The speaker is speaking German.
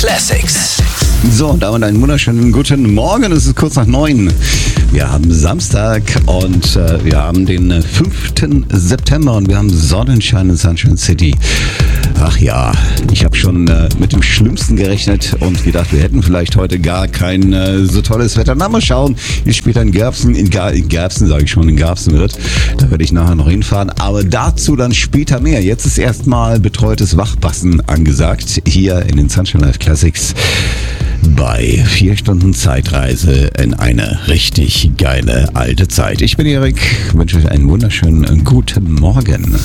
Classics. So, und damit einen wunderschönen guten Morgen. Es ist kurz nach 9. Wir haben Samstag und wir haben den 5. September und wir haben Sonnenschein in Sunshine City. Ach ja, ich habe schon mit dem Schlimmsten gerechnet und gedacht, wir hätten vielleicht heute gar kein so tolles Wetter. Na, mal schauen, wie später in Garbsen wird. Da werde ich nachher noch hinfahren. Aber dazu dann später mehr. Jetzt ist erstmal betreutes Wachpassen angesagt. Hier in den Sunshine Live Classics. Bei 4 Stunden Zeitreise in eine richtig geile alte Zeit. Ich bin Erik, wünsche euch einen wunderschönen guten Morgen.